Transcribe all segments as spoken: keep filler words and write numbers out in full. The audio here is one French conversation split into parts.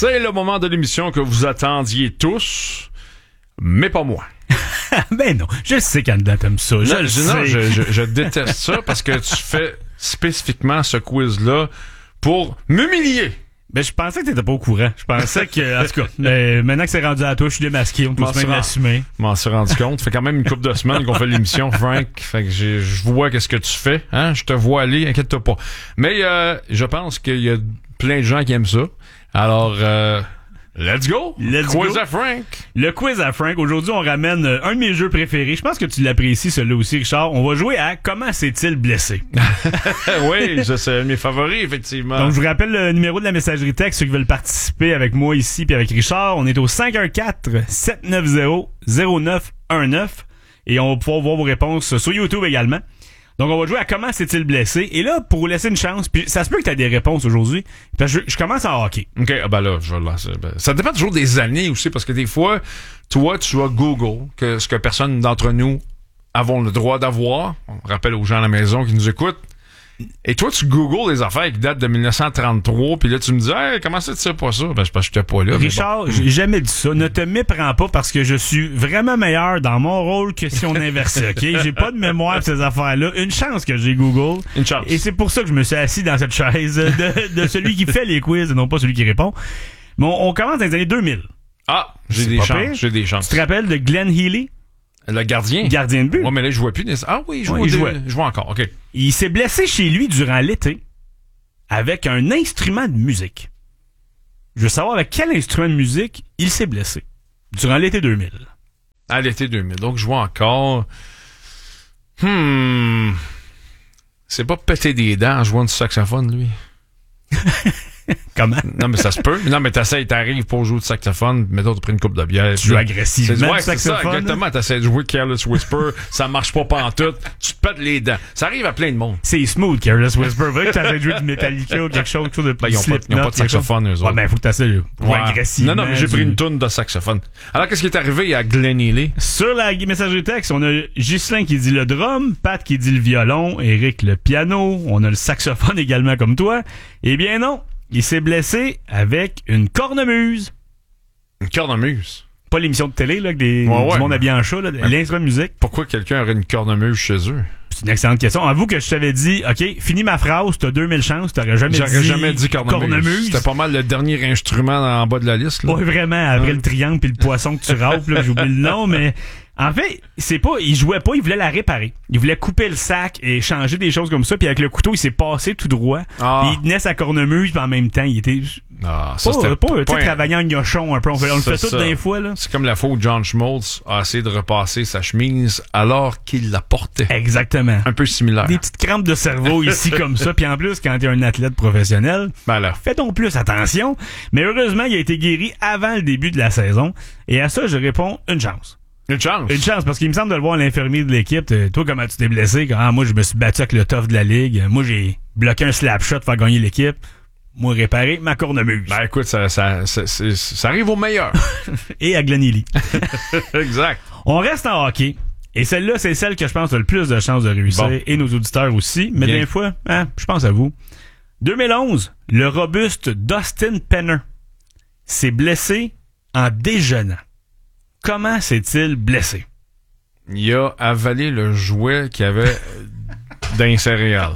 C'est le moment de l'émission que vous attendiez tous, mais pas moi. Ben non, je sais qu'Anne t'aime ça. Je, Non, le je, sais. non, je, je, je déteste ça parce que tu fais spécifiquement ce quiz-là pour m'humilier. Ben, je pensais que t'étais pas au courant. Je pensais que, en tout cas, mais maintenant que c'est rendu à toi, je suis démasqué. On peut M'en se même suis l'assumer. Je m'en suis rendu compte. Ça fait quand même une couple de semaines qu'on fait l'émission, Frank. Fait que j'ai- je vois qu'est-ce que tu fais. Hein? Je te vois aller, inquiète-toi pas. Mais euh, je pense qu'il y a plein de gens qui aiment ça. Alors, euh, let's go! Let's Quiz go. à Frank! Le quiz à Frank. Aujourd'hui, on ramène euh, un de mes jeux préférés. Je pense que tu l'apprécies, celui-là aussi, Richard. On va jouer à Comment s'est-il blessé? Oui, ça, c'est un de mes favoris, effectivement. Donc, je vous rappelle le numéro de la messagerie texte, ceux qui veulent participer avec moi ici puis avec Richard. On est au cinq un quatre, sept neuf zéro, zéro neuf un neuf et on va pouvoir voir vos réponses sur YouTube également. Donc, on va jouer à Comment s'est-il blessé? Et là, pour vous laisser une chance, puis ça se peut que tu as des réponses aujourd'hui, parce que je, je commence en hockey. OK, ah ben là, je vais le lancer. Ben, ça dépend toujours des années aussi, parce que des fois, toi, tu as Google, que ce que personne d'entre nous avons le droit d'avoir. On rappelle aux gens à la maison qui nous écoutent. Et toi, tu googles les affaires qui datent de dix-neuf cent trente-trois, puis là, tu me dis, hey, comment ça, tu sais pas ça? Ben, c'est parce que j'étais pas là. mais Richard, bon. j'ai jamais dit ça. Ne te méprends pas parce que je suis vraiment meilleur dans mon rôle que si on inversait, OK? J'ai pas de mémoire pour ces affaires-là. Une chance que j'ai Google. Une chance. Et c'est pour ça que je me suis assis dans cette chaise de, de celui qui fait les quiz et non pas celui qui répond. Mais on, on commence dans les années deux mille. Ah, j'ai C'est des pas chances. pire. J'ai des chances. Tu te rappelles de Glenn Healy, Le gardien? gardien de but? Ouais, mais là, je vois plus. des- Ah oui, je Ouais, vois, il des- jouait. je vois encore. OK. Il s'est blessé chez lui durant l'été avec un instrument de musique. Je veux savoir avec quel instrument de musique il s'est blessé durant l'été deux mille. À l'été deux mille. Donc, je vois encore. Hmm. C'est pas péter des dents en jouant du saxophone, lui. Comment? Non, mais ça se peut. Non, mais t'essayes, t'arrives pour jouer du saxophone, mettons, tu prends une coupe de bière. Tu joues agressivement C'est, ouais, du c'est ça, saxophone. exactement. T'essaies de jouer Careless Whisper, ça marche pas pantoute, tu te pètes les dents. Ça arrive à plein de monde. C'est smooth, Careless Whisper. Vrai que t'as de jouer du Metallica ou quelque chose, quelque chose de Ben, plus ils ont pas, ils ont Slipknot, pas de quelque chose. saxophone, eux autres. Ouais, ben, faut que t'essayes de jouer Ouais. agressivement. Non, non, mais j'ai du- pris une toune de saxophone. Alors, qu'est-ce qui est arrivé à Glenn Healy? Sur la messagerie texte, on a Ghislain qui dit le drum, Pat qui dit le violon, Eric le piano, on a le saxophone également comme toi. Eh bien non, il s'est blessé avec une cornemuse. Une cornemuse. Pas l'émission de télé, là, avec des, Ouais, ouais. du monde habillé en chat, là, l'instrument de musique. Pourquoi quelqu'un aurait une cornemuse chez eux? C'est une excellente question. Avoue que je t'avais dit, OK, finis ma phrase, t'as deux mille chances, t'aurais jamais J'aurais dit jamais dit cornemuse. cornemuse. C'était pas mal le dernier instrument en bas de la liste, là. Pas vraiment, après le triangle puis le poisson que tu râpes, là, j'ai oublié le nom, mais en fait, c'est pas, il jouait pas, il voulait la réparer. Il voulait couper le sac et changer des choses comme ça, puis avec le couteau, il s'est passé tout droit. Ah. Puis il tenait sa cornemuse, puis en même temps, il était Ah, ça, pas, c'était pas, tu sais, pas un- travaillant en gnochon un peu. On, fait- on le C'est fait tout ça. d'un fois, là. C'est comme la fois où John Schmaltz a essayé de repasser sa chemise alors qu'il la portait. Exactement. Un peu similaire. Des petites crampes de cerveau ici comme ça, puis en plus, quand t'es un athlète professionnel, Ben là. fais donc plus attention. Mais heureusement, il a été guéri avant le début de la saison. Et à ça, je réponds une chance. Une chance. Une chance, parce qu'il me semble de le voir l'infirmier de l'équipe. euh, Toi, comment tu t'es blessé? Quand, ah, moi, je me suis battu avec le tough de la ligue. Moi, j'ai bloqué un slap shot pour faire gagner l'équipe. Moi, réparer ma cornemuse. Ben écoute, ça, ça, ça, c'est- ça arrive au meilleur. Et à Glenn Healy. Exact. On reste en hockey. Et celle-là, c'est celle que je pense a le plus de chances de réussir. Bon. Et nos auditeurs aussi. Mais Bien. des fois, hein, je pense à vous. deux mille onze, le robuste Dustin Penner s'est blessé en déjeunant. Comment s'est-il blessé? Il a avalé le jouet qu'il y avait d'un céréales.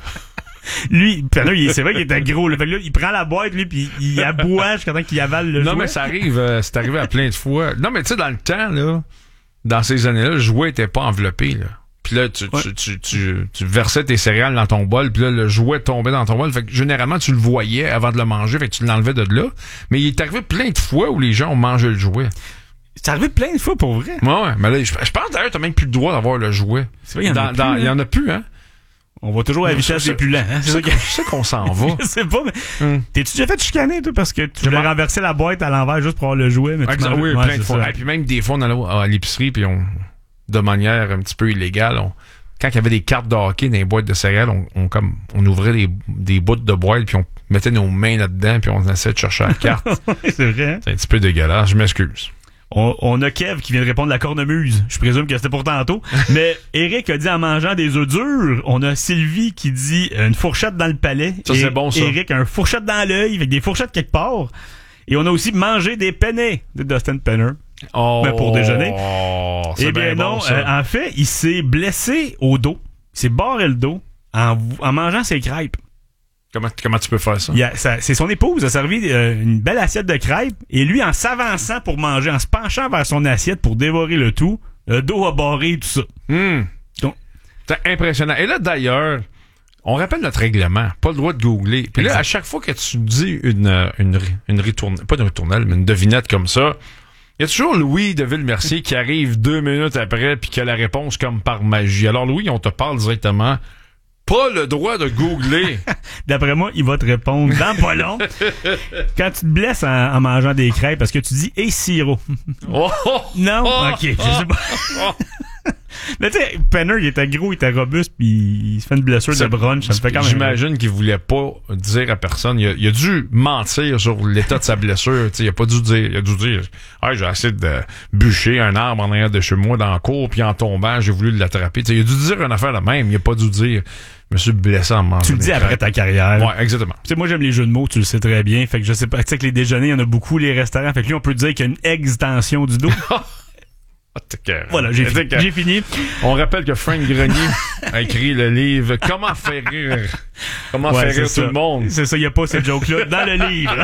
Lui, Penner, il- c'est vrai qu'il était gros. Là. Fait que là, il prend la boîte, lui, puis il aboie jusqu'à temps qu'il avale le Non, jouet. mais ça arrive, euh, c'est arrivé à plein de fois. Non, mais tu sais, dans le temps, là, dans ces années-là, le jouet était pas enveloppé, là. Puis là, tu, Ouais. tu, tu, tu, tu versais tes céréales dans ton bol, puis là, le jouet tombait dans ton bol. Fait que généralement, tu le voyais avant de le manger, fait que tu l'enlevais de là. Mais il est arrivé plein de fois où les gens ont mangé le jouet. C'est arrivé plein de fois pour vrai. Ouais, ouais. Mais là, je, je pense d'ailleurs, t'as même plus le droit d'avoir le jouet. C'est vrai, il y en a Dans- plus, dans- hein. Il y en a plus, hein? On va toujours à la vitesse Je- des plus lents. Hein? Je sais, je sais qu'on s'en va. Je sais pas, mais Hum. t'es-tu déjà fait chicaner, toi, parce que tu Je voulais m'en- renverser la boîte à l'envers juste pour avoir le jouet, mais tu Exact, manges- oui, Ouais, plein de c'est fois. ça. Et puis même des fois, on allait à l'épicerie, puis on, de manière un petit peu illégale, on, quand il y avait des cartes de hockey dans les boîtes de céréales, on, on, comme, on ouvrait des, des bouts de boîte, puis on mettait nos mains là-dedans, puis on essayait de chercher la carte. C'est vrai. Hein? C'est un petit peu dégueulasse, je m'excuse. On, on a Kev qui vient de répondre la cornemuse. Je présume que c'était pour tantôt. Mais Eric a dit en mangeant des œufs durs. On a Sylvie qui dit euh, une fourchette dans le palais. Ça, Et c'est bon, ça. Eric, un fourchette dans l'œil avec des fourchettes quelque part. Et on a aussi mangé des penne de Dustin Penner. Oh, Ben, pour déjeuner. C'est Eh bien bien non, bon, ça. euh, en fait, il s'est blessé au dos. Il s'est barré le dos en, en mangeant ses crêpes. Comment, comment tu peux faire ça? Il a- ça- c'est son épouse a servi euh, une belle assiette de crêpes et lui, en s'avançant pour manger, en se penchant vers son assiette pour dévorer le tout, le dos a barré et tout ça. Hum. Donc, C'est impressionnant. Et là, d'ailleurs, on rappelle notre règlement. Pas le droit de googler. Puis là, Exact. à chaque fois que tu dis une, euh, une, ri- une ritournelle, pas une ritournelle, mais une devinette comme ça, il y a toujours Louis de Villemercier qui arrive deux minutes après puis qui a la réponse comme par magie. Alors, Louis, on te parle directement. Pas le droit de googler. d'après moi, il va te répondre dans pas long. Quand tu te blesses en, en mangeant des crêpes, parce que tu dis « et sirop Oh, oh, ». Non? oh, OK, je sais oh, pas. oh. Mais tu sais, Penner, il était gros, il était robuste, puis il se fait une blessure Ça- de brunch. Ça me fait quand même... J'imagine qu'il voulait pas dire à personne. Il a, il a dû mentir sur l'état de sa blessure. T'sais, il a pas dû dire. Il a dû dire ah, j'ai essayé de bûcher un arbre en arrière de chez moi dans la cour, puis en tombant, j'ai voulu l'attraper. T'sais, il a dû dire une affaire la même. Il a pas dû dire je me suis blessé en mangeant. Tu le des dis après crêpes. ta carrière. Ouais, exactement. Tu sais, moi, j'aime les jeux de mots, tu le sais très bien. Fait que je sais pas, tu sais que les déjeuners, il y en a beaucoup, les restaurants. Fait que lui, on peut dire qu'il y a une extension du dos. Ah, t'es carré. Voilà, j'ai T'es fini. carré. J'ai fini. On rappelle que Frank Grenier a écrit le livre Comment faire rire. Comment Ouais, faire c'est rire ça. tout le monde. C'est ça, il n'y a pas cette joke-là dans le livre.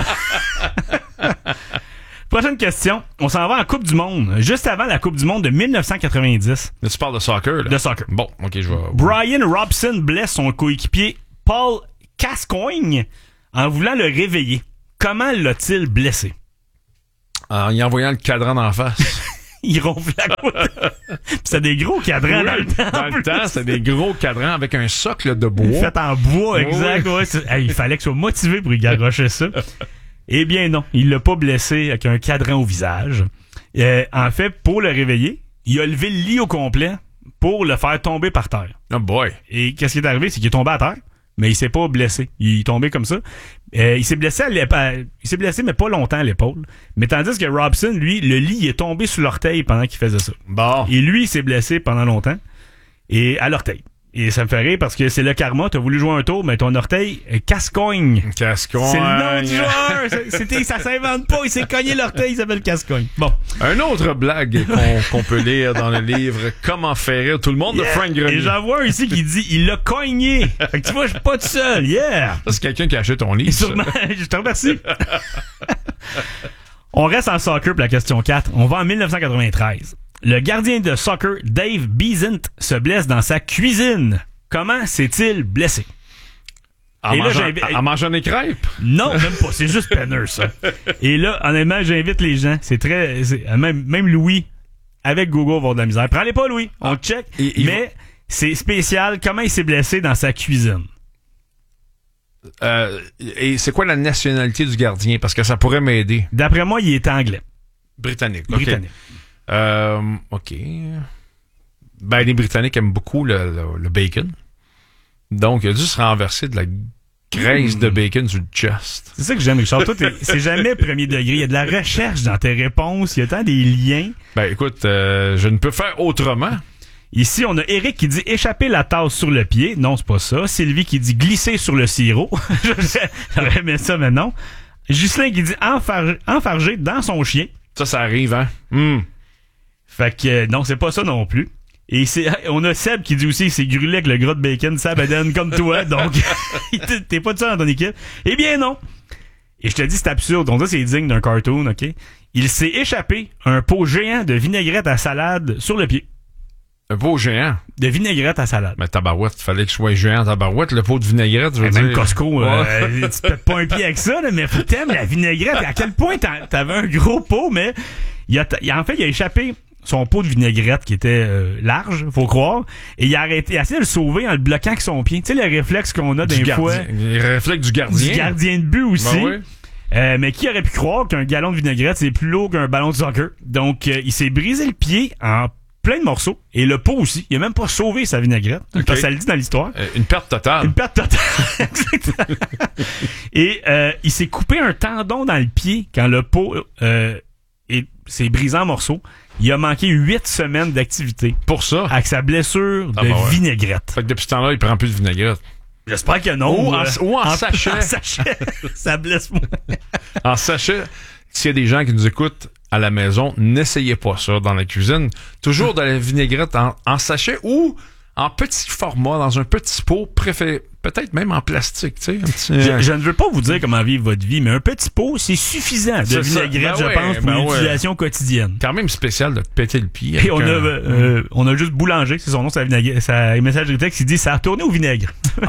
Prochaine question. On s'en va en Coupe du Monde. Juste avant la Coupe du Monde de dix-neuf cent quatre-vingt-dix. Là, tu parles de soccer, là. De soccer. Bon, ok, je vais. Brian Robson blesse son coéquipier Paul Gascoigne en voulant le réveiller. Comment l'a-t-il blessé? En y envoyant le cadran d'en face. Il ronfle la coupe. Puis c'était des gros cadrans dans le temps. Dans le temps, c'était des gros cadrans avec un socle de bois. Fait en bois, exact. Oui. Ouais, c'est- hey, il fallait qu'il soit motivé pour y garrocher ça. Eh bien non, il l'a pas blessé avec un cadran au visage. Euh, en fait, pour le réveiller, il a levé le lit au complet pour le faire tomber par terre. Oh boy. Et qu'est-ce qui est arrivé? C'est qu'il est tombé à terre, mais il s'est pas blessé. Il est tombé comme ça. Euh, il s'est blessé à l'épaule. Il s'est blessé, mais pas longtemps à l'épaule. Mais tandis que Robson, lui, le lit il est tombé sur l'orteil pendant qu'il faisait ça. Bon. Et lui, il s'est blessé pendant longtemps. Et à l'orteil. Et ça me fait rire parce que c'est le karma. T'as voulu jouer un tour, mais ton orteil, euh, Gascoigne. Cascogne. C'est le nom du joueur. C'est- C'était, ça s'invente pas. Il s'est cogné l'orteil. Il s'appelle Gascoigne. Bon. Un autre blague qu'on qu'on peut lire dans le livre Comment faire rire tout le monde de Yeah. Frank Grenier. Et j'en vois un ici qui dit, il l'a cogné. Fait que tu vois, je suis pas tout seul. Yeah. Ça, c'est quelqu'un qui a acheté ton livre. ça. Sûrement. Je te remercie. On reste en soccer pour la question quatre. On va en dix-neuf cent quatre-vingt-treize. Le gardien de soccer Dave Beasant se blesse dans sa cuisine. Comment s'est-il blessé? En, Et là, mangeant, j'invite- en mangeant des crêpes. Non, même pas. C'est juste Penner, ça. Et là, honnêtement, j'invite les gens. C'est très... c'est- même, même Louis, avec Google, va avoir de la misère. Prends-les pas, Louis. On check. Et- il Mais c'est spécial. Comment il s'est blessé dans sa cuisine? Euh, et c'est quoi la nationalité du gardien? Parce que ça pourrait m'aider. D'après moi, il est anglais. Britannique. ok. Britannique. Euh, OK. Ben, les Britanniques aiment beaucoup le, le- le bacon. Donc, il a dû se renverser de la graisse Mm. de bacon sur le chest. C'est ça que j'aime, Richard. Toi, t'es- c'est jamais premier degré. Il y a de la recherche dans tes réponses. Il y a tant des liens. Ben, écoute, euh, je ne peux faire autrement. Ici, on a Eric qui dit échapper la tasse sur le pied. Non, c'est pas ça. Sylvie qui dit glisser sur le sirop. J'aurais aimé ça, mais non. Ghislain qui dit enfarger, enfarger dans son chien. Ça, ça arrive, hein? Hum. Fait que euh, non, c'est pas ça non plus. Et c'est, on a Seb qui dit aussi c'est grûlé avec le gras de bacon, Seb Aden comme toi, donc t'es- t'es pas de ça dans ton équipe. Eh bien non. Et je te dis c'est absurde, on dit c'est digne d'un cartoon, ok? Il s'est échappé un pot géant de vinaigrette à salade sur le pied. Un pot géant. De vinaigrette à salade. Mais tabarouette, il fallait que je sois géant tabarouette. Le pot de vinaigrette, je veux Et dire. même Costco, euh, Ouais. tu te pètes pas un pied avec ça, là, mais faut que t'aimes la vinaigrette. À quel point t'en- t'avais un gros pot, mais il a, il a- en fait, il a échappé son pot de vinaigrette qui était euh, large, faut croire, et il a arrêté, il a essayé de le sauver en le bloquant avec son pied. Tu sais, le réflexe qu'on a Du des fois, gardien. Les réflexes du gardien. du gardien de but aussi. Ben oui. Euh, mais qui aurait pu croire qu'un gallon de vinaigrette, c'est plus lourd qu'un ballon de soccer? Donc, euh, il s'est brisé le pied en plein de morceaux. Et le pot aussi. Il a même pas sauvé sa vinaigrette. Ok. Parce que ça le dit dans l'histoire. Euh, une perte totale. Une perte totale. Exactement. Et euh, il s'est coupé un tendon dans le pied quand le pot euh, est, s'est brisé en morceaux. Il a manqué huit semaines d'activité Pour ça. avec sa blessure de Ah, bah ouais. vinaigrette. Fait que depuis ce temps-là, il prend plus de vinaigrette. J'espère que non. Ou en, euh, ou en sachet. En sachet. Ça blesse moins. En sachet. S'il y a des gens qui nous écoutent à la maison, n'essayez pas ça dans la cuisine. Toujours de la vinaigrette en, en sachet ou en petit format, dans un petit pot, préféré, peut-être même en plastique. Tu sais, un petit, Je, euh, je ne veux pas vous dire comment vivre votre vie, mais un petit pot, c'est suffisant de C'est ça. vinaigrette, Ben je ouais, pense, pour ben une ouais. utilisation quotidienne. quand même spécial de te péter le pied. Et avec on a, un- euh, on a juste Boulanger, c'est son nom, sa, vinaigrette, sa messagerie texte, il dit ça a retourné au vinaigre.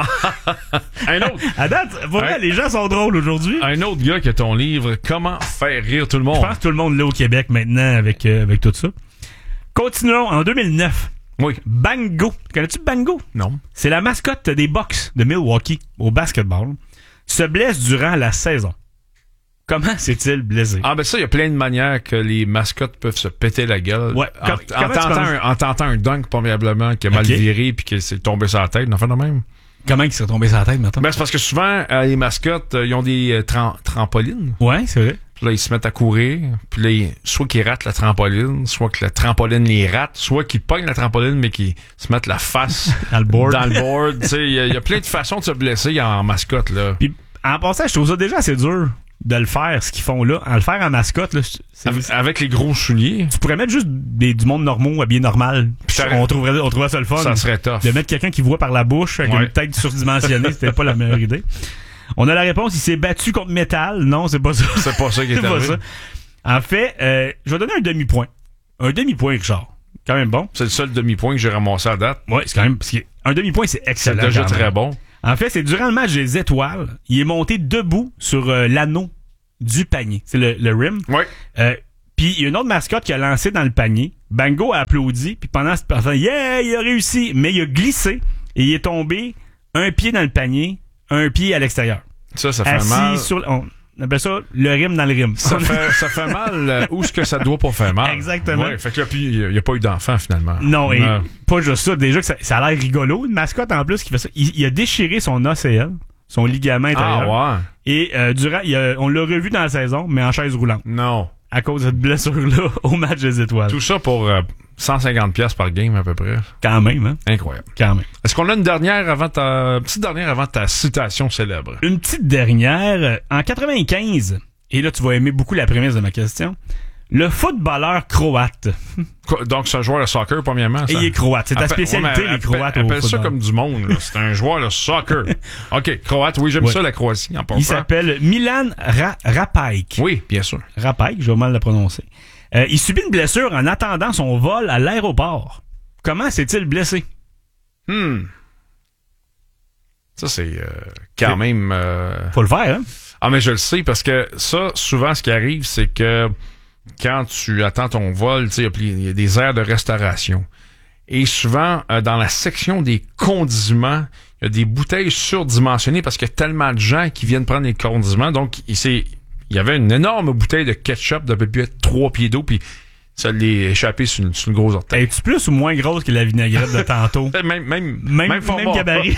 un autre. À date, voilà, Ouais. les gens sont drôles aujourd'hui. Un autre gars qui a ton livre, Comment faire rire tout le Je monde. pense que tout le monde l'a au Québec maintenant avec, euh, avec tout ça. Continuons en deux mille neuf. Oui. Bango. Connais-tu Bango? Non. C'est la mascotte des Bucks de Milwaukee au basketball. Se blesse durant la saison. Comment s'est-il blessé? Ah ben ça, il y a plein de manières que les mascottes peuvent se péter la gueule. Ouais. En, Com- en comment tu tentant penses? un, en tentant un dunk, probablement, qui a mal Ok. viré puis qui s'est tombé sur la tête. On fait de même. Comment il s'est tombé sur la tête maintenant? Ben, c'est parce que souvent, euh, les mascottes, euh, ils ont des euh, tram- trampolines. Ouais, c'est vrai. Puis là, ils se mettent à courir. Puis là, ils- soit qu'ils ratent la trampoline, soit que la trampoline les rate, soit qu'ils pognent la trampoline, mais qu'ils se mettent la face Dans le board. dans le board. Tu sais, il y, a- il y a plein de façons de se blesser en mascotte, là. Puis, en passant, je trouve ça déjà assez dur de le faire, ce qu'ils font là. En le faire en mascotte, là, c'est- Avec, avec les gros souliers, tu pourrais mettre juste des, du monde normaux, habillé normal. Puis Ça- on trouverait, on trouverait ça le fun. ça serait tough. De mettre quelqu'un qui voit par la bouche avec Ouais. une tête surdimensionnée, c'était pas la meilleure idée. On a la réponse, il s'est battu contre métal. Non, c'est pas ça. C'est pas ça qui est C'est pas arrivé. ça. En fait, euh, je vais donner un demi-point. Un demi-point, Richard. Quand même bon. C'est le seul demi-point que j'ai ramassé à date. Ouais, c'est quand même... parce que un demi-point, c'est C'est excellent. déjà quand même. très bon. En fait, c'est durant le match des étoiles, il est monté debout sur euh, l'anneau du panier. C'est le, le rim. Ouais. Euh, puis il y a une autre mascotte qui a lancé dans le panier. Bango a applaudi. Puis pendant ce temps, yeah, il a réussi. Mais il a glissé et il est tombé un pied dans le panier, un pied à l'extérieur. Ça, ça fait Assis mal. sur... On appelle ça le rim dans le rim. Ça fait, ça fait mal euh, où ce que ça doit pas faire mal. Exactement. Ouais, fait que là, puis il n'y a, pas eu d'enfant finalement. Non, et Non. pas juste ça. Déjà que ça, ça a l'air rigolo. Une mascotte en plus qui fait ça. Il, il a déchiré son A C L, son ligament intérieur. Ah ouais. Et euh, durant, il a- on l'a revu dans la saison, mais en chaise roulante. Non. À cause de cette blessure-là au match des étoiles. Tout ça pour euh, cent cinquante pièces par game à peu près. Quand même, hein? Incroyable. Quand même. Est-ce qu'on a une dernière avant ta petite dernière avant ta citation célèbre? Une petite dernière. euh, En quatre-vingt-quinze, et là, tu vas aimer beaucoup la prémisse de ma question. Le footballeur croate. Quoi, donc c'est un joueur de soccer premièrement. Et Ça? il est croate. C'est ta Appelle- spécialité, ouais, mais les Croates appelle, au appelle ça football. comme du monde. là. C'est un joueur de soccer. OK, croate. Oui, j'aime Ouais. ça la Croatie en Il passant. s'appelle Milan Ra- Rapajk. Oui, bien sûr. Rapajk, je vais mal le prononcer. Euh, il subit une blessure en attendant son vol à l'aéroport. Comment s'est-il blessé? Hmm. Ça, c'est euh, quand même... euh, Faut le faire, hein? Ah, mais je le sais, parce que ça, souvent, ce qui arrive, c'est que quand tu attends ton vol, tu sais, il y a pli- il y a des aires de restauration. Et souvent, euh, dans la section des condiments, il y a des bouteilles surdimensionnées parce qu'il y a tellement de gens qui viennent prendre les condiments. Donc, il, s'est- il y avait une énorme bouteille de ketchup d'à peu près trois pieds d'eau, puis ça l'est échappé sur une, sur une grosse orteil. Es-tu plus ou moins grosse que la vinaigrette de tantôt? Même, même, Même, même, format. gabarit.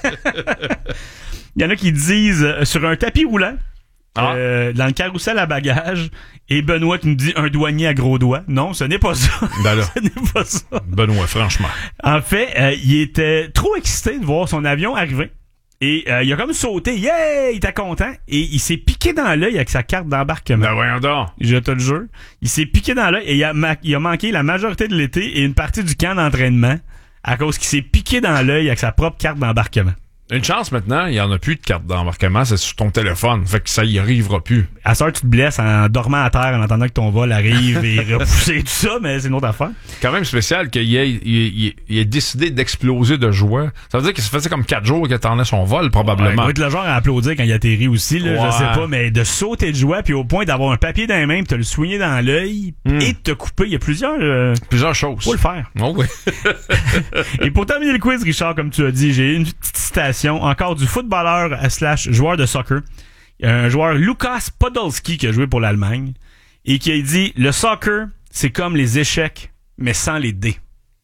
Il y en a qui disent euh, sur un tapis roulant, Ah. euh, dans le carrousel à bagages, et Benoît qui nous dit un douanier à gros doigts. Non, ce n'est pas ça. Ben là, Ce n'est pas ça. Benoît, franchement. En fait, euh, il était trop excité de voir son avion arriver. Et euh, il a comme sauté. Yeah! Il était content. Et il s'est piqué dans l'œil avec sa carte d'embarquement. Ben voyons donc. Je te le jure. Il s'est piqué dans l'œil et il a, ma- il a manqué la majorité de l'été et une partie du camp d'entraînement à cause qu'il s'est piqué dans l'œil avec sa propre carte d'embarquement. Une chance maintenant, il n'y en a plus de carte d'embarquement, c'est sur ton téléphone. Fait que ça y arrivera plus. À ça, tu te blesses en dormant à terre en attendant que ton vol arrive et repousser et tout ça, mais c'est une autre affaire. Quand même spécial qu'il ait, il, il- il ait décidé d'exploser de joie. Ça veut dire qu'il se faisait comme quatre jours qu'il attendait son vol, Ouais, il probablement. va être le genre à applaudir quand il atterrit aussi, là, Ouais. je sais pas, mais de sauter de joie puis au point d'avoir un papier dans les mains, puis te le soigner dans l'œil Mm. et de te couper. Il y a plusieurs... Euh, Plusieurs choses. faut le faire. Oh oui. Et pour terminer le quiz, Richard, comme tu as dit, j'ai une petite citation encore du footballeur euh, slash joueur de soccer. Un joueur Lukas Podolski qui a joué pour l'Allemagne et qui a dit « Le soccer, c'est comme les échecs, mais sans les dés.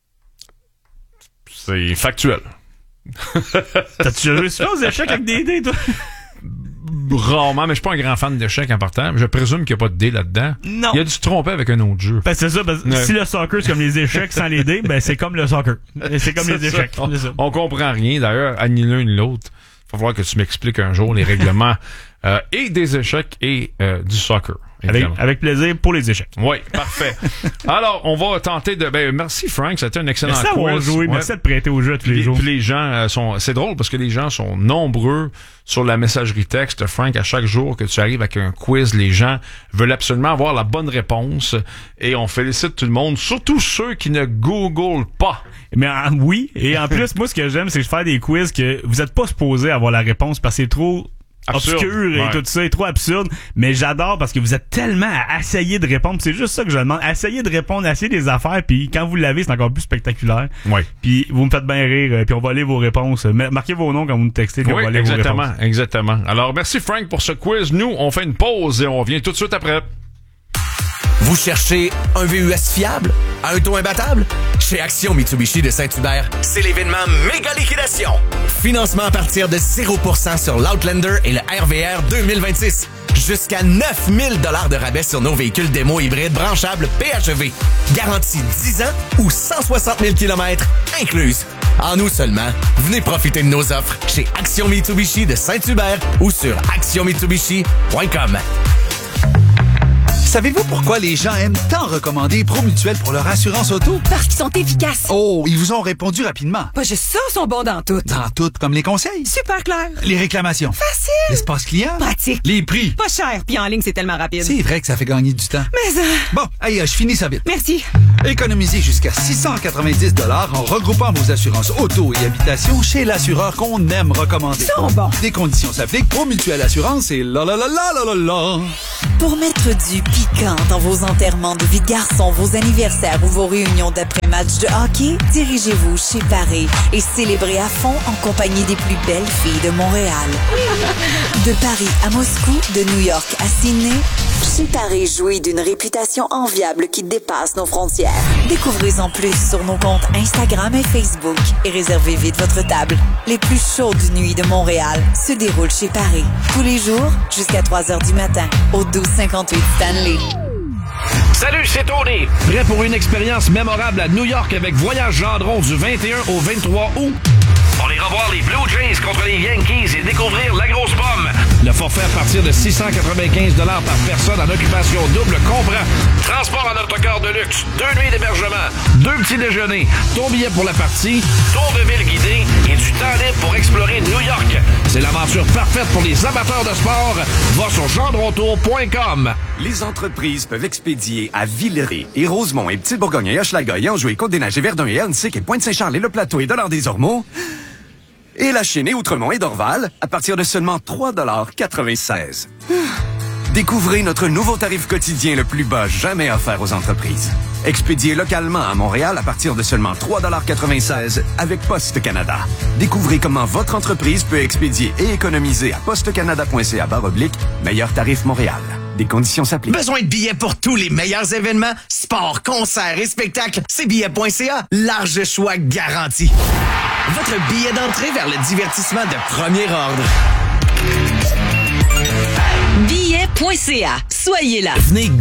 C'est factuel. » T'as-tu joué souvent aux échecs avec des dés, toi? Rarement, mais je suis pas un grand fan d'échecs en partant. Je présume qu'il n'y a pas de dés là-dedans. Non. Il y a dû se tromper avec un autre jeu. Ben, c'est ça, parce que Ouais. si le soccer, c'est comme les échecs sans les dés, ben c'est comme le soccer. C'est comme les C'est échecs. ça. On, C'est ça. on comprend rien. D'ailleurs, à ni l'un ni l'autre. va falloir que tu m'expliques un jour les règlements euh, et des échecs et euh, du soccer. Avec, avec plaisir pour les échecs. Oui, parfait. Alors, on va tenter de... Ben, merci Frank, c'était un excellent merci quiz. Merci joué, ouais. Merci de prêter au jeu tous les, les jours. Puis les gens euh, sont... C'est drôle parce que les gens sont nombreux sur la messagerie texte. Frank, à chaque jour que tu arrives avec un quiz, les gens veulent absolument avoir la bonne réponse. Et on félicite tout le monde, surtout ceux qui ne googlent pas. Mais en, oui, et en plus, moi, ce que j'aime, c'est que je fais des quiz que vous êtes pas supposé avoir la réponse parce que c'est trop... Absurde. obscur et ouais. tout ça est trop absurde, mais j'adore parce que vous êtes tellement à essayer de répondre, c'est juste ça que je demande, essayez de répondre, essayez des affaires, puis quand vous l'avez, c'est encore plus spectaculaire. Oui. Puis vous me faites bien rire, puis on va lire vos réponses. Marquez vos noms quand vous nous textez, puis oui, on va lire exactement, vos réponses. Exactement. Alors merci Frank pour ce quiz. Nous, on fait une pause et on revient tout de suite après. Vous cherchez un V U S fiable? Un taux imbattable? Chez Action Mitsubishi de Saint-Hubert, c'est l'événement méga liquidation. Financement à partir de zéro pour cent sur l'Outlander et le R V R deux mille vingt-six. Jusqu'à neuf mille dollars de rabais sur nos véhicules démo hybrides branchables P H E V. Garantie dix ans ou cent soixante mille kilomètres incluses. En août seulement, venez profiter de nos offres chez Action Mitsubishi de Saint-Hubert ou sur action mitsubishi point com. Savez-vous pourquoi les gens aiment tant recommander Promutuel pour leur assurance auto? Parce qu'ils sont efficaces. Oh, ils vous ont répondu rapidement. Pas juste ça, ils sont bons dans tout. Dans tout, comme les conseils. Super clair. Les réclamations. Facile. L'espace client. Pratique. Les prix. Pas cher, puis en ligne, c'est tellement rapide. C'est vrai que ça fait gagner du temps. Mais euh... Bon, allez, je finis ça vite. Merci. Économisez jusqu'à six cent quatre-vingt-dix dollars en regroupant vos assurances auto et habitation chez l'assureur qu'on aime recommander. Ils sont bons. Des conditions s'appliquent. Promutuel Assurance et la la la la la la la. Pour mettre du piquant dans vos enterrements de vie de garçon, vos anniversaires ou vos réunions d'après-match de hockey, dirigez-vous chez Paris et célébrez à fond en compagnie des plus belles filles de Montréal. De Paris à Moscou, de New York à Sydney, chez Paris jouit d'une réputation enviable qui dépasse nos frontières. Découvrez-en plus sur nos comptes Instagram et Facebook et réservez vite votre table. Les plus chaudes nuits de Montréal se déroulent chez Paris. Tous les jours, jusqu'à trois heures du matin, au douze cinquante-huit Stanley. Salut, c'est Tony. Prêt pour une expérience mémorable à New York avec Voyage Gendron du vingt et un au vingt-trois août? On ira voir les Blue Jays contre les Yankees et découvrir la grosse pomme. Le forfait à partir de six cent quatre-vingt-quinze dollars par personne en occupation double comprend transport en autocar de luxe, deux nuits d'hébergement, deux petits déjeuners, ton billet pour la partie, tour de ville guidé et du temps libre pour explorer New York. C'est l'aventure parfaite pour les amateurs de sport. Va sur gendrontour point com. Les entreprises peuvent expédier à Villeray et Rosemont et Petite-Bourgogne et Hochelaga et Anjou et Côte-des-Neiges et Verdun et Annecy et Pointe-Saint-Charles et Le Plateau et Dollard-des-Ormeaux. Et la Chênaie, Outremont et Dorval à partir de seulement trois dollars quatre-vingt-seize. Découvrez notre nouveau tarif quotidien le plus bas jamais offert aux entreprises. Expédié localement à Montréal à partir de seulement trois dollars quatre-vingt-seize avec Poste Canada. Découvrez comment votre entreprise peut expédier et économiser à postecanada point c a barre oblique meilleur tarif Montréal. Des conditions s'appliquent. Besoin de billets pour tous les meilleurs événements? Sport, concerts et spectacles? C'est billets point c a. Large choix garanti. Votre billet d'entrée vers le divertissement de premier ordre. billets point c a. Soyez là. Venez